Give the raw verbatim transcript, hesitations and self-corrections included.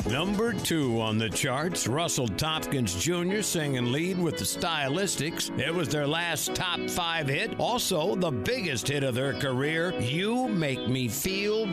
Number two on the charts, Russell Tompkins Junior singing lead with the Stylistics. It was their last top five hit. Also, the biggest hit of their career, You Make Me Feel